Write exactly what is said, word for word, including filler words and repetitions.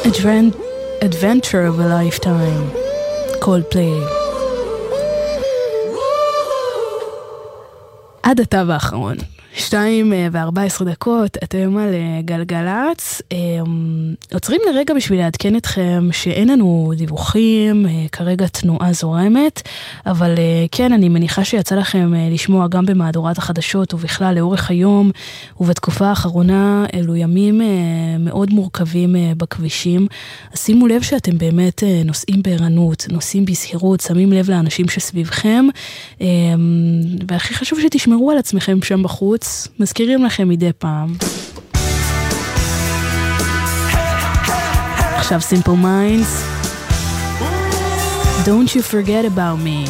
Advent- Adventure of a Lifetime, Coldplay. עד התו האחרון, שתיים וארבע עשרה דקות, אתם על גלגלץ. עוצרים לרגע בשביל לעדכן אתכם שאין לנו דיווחים, כרגע תנועה זורמת, אבל כן, אני מניחה שיצא לכם לשמוע גם במהדורת החדשות ובכלל לאורך היום ובתקופה האחרונה, אלו ימים מאוד מורכבים בכבישים. אז שימו לב שאתם באמת נוסעים בערנות, נוסעים בסהירות, שמים לב לאנשים שסביבכם, והכי חשוב שתשמרו על עצמכם שם בחוץ, מזכירים לכם מדי פעם. עכשיו Simple Minds, Don't You Forget About Me.